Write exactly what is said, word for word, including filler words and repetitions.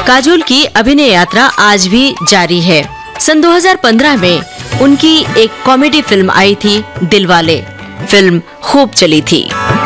काजोल की अभिनय यात्रा आज भी जारी है। सन दो हज़ार पंद्रह में उनकी एक कॉमेडी फिल्म आई थी दिलवाले। फिल्म खूब चली थी।